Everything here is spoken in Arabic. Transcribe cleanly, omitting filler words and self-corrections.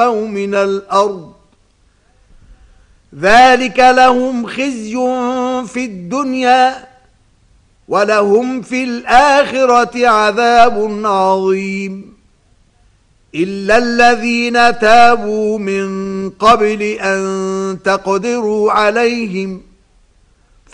أو من الأرض ذلك لهم خزي في الدنيا ولهم في الآخرة عذاب عظيم إلا الذين تابوا من قبل أن تقدروا عليهم